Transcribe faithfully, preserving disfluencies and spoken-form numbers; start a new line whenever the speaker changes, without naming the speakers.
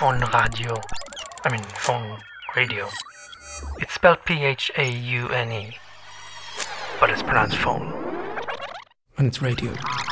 phone radio. I mean, phone radio. It's spelled P H A U N E, but it's pronounced phone.
And it's radio.